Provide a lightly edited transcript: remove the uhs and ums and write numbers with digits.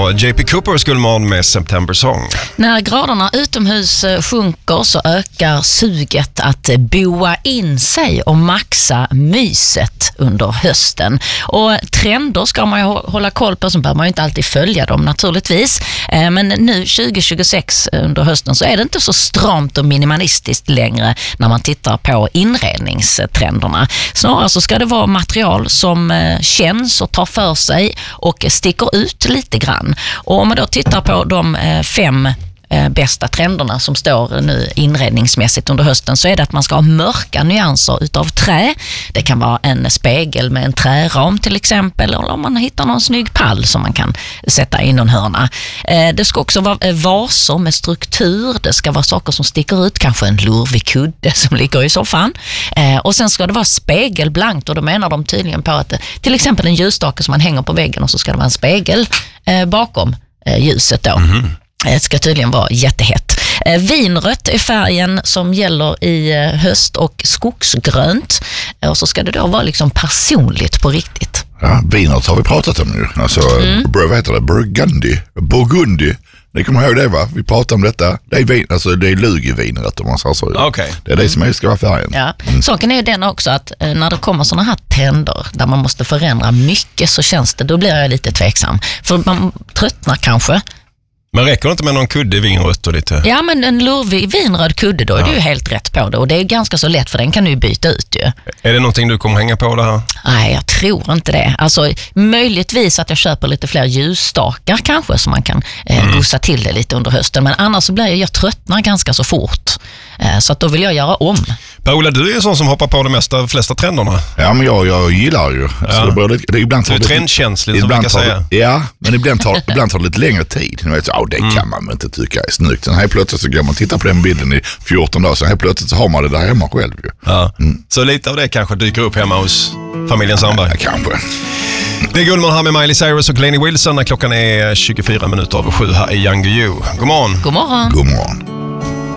var JP Coopers Gullman med September Song. När graderna utomhus sjunker så ökar suget att boa in sig och maxa myset under hösten. Och trender ska man ju hålla koll på, så behöver man ju inte alltid följa dem naturligtvis. Men nu 2026 under hösten så är det inte så stramt och minimalistiskt längre när man tittar på inredningstrenderna. Snarare så ska det vara material som känns och tar för sig och sticker ut lite grann. Och om man då tittar på de 5 bästa trenderna som står nu inredningsmässigt under hösten, så är det att man ska ha mörka nyanser utav trä. Det kan vara en spegel med en träram till exempel, eller om man hittar någon snygg pall som man kan sätta i någon hörna. Det ska också vara vaser med struktur, det ska vara saker som sticker ut, kanske en lurvig kudde som ligger i soffan. Och sen ska det vara spegelblankt, och då menar de tydligen på att till exempel en ljusstake som man hänger på väggen, och så ska det vara en spegel bakom ljuset då. Det ska tydligen vara jättehett. Vinrött är färgen som gäller i höst, och skogsgrönt. Och så ska det då vara liksom personligt på riktigt. Ja, vinrött har vi pratat om nu. Alltså, vad heter det? Burgundy. Ni kommer ihåg det, va? Vi pratade om detta. Det är vin, alltså det är lug i vinrött, om man säger så. Okay. Det är det som ska vara färgen. Ja. Saken är ju den också att när det kommer såna här trender där man måste förändra mycket, så känns det, då blir jag lite tveksam. För man tröttnar kanske. Men räcker det inte med någon kudde vinrött och lite? Ja, men en lurvig vinröd kudde, då är du ju helt rätt på det. Och det är ganska så lätt, för den kan du ju byta ut ju. Är det någonting du kommer hänga på det här? Nej, jag tror inte det. Alltså, möjligtvis att jag köper lite fler ljusstakar kanske, så man kan gossa till det lite under hösten. Men annars så blir jag tröttnar ganska så fort. Så att då vill jag göra om. Per-Ola, du är en sån som hoppar på de flesta trenderna. Ja, men jag gillar ju. Alltså, det ibland du är trendkänslig, som man kan säga. Ja, men ibland tar det lite längre tid. Nu vet jag, det kan man inte tycka är snyggt. Sen helt plötsligt så går man titta på den bilden i 14 dagar, sen helt plötsligt så har man det där hemma själv ju. Ja. Så lite av det kanske dyker upp hemma hos familjen Sandberg. Ja, kanske. Det är Gullman här med Miley Cyrus och Lainey Wilson när klockan är 24 minuter över 7 här i Young You. God morgon. God morgon. God morgon.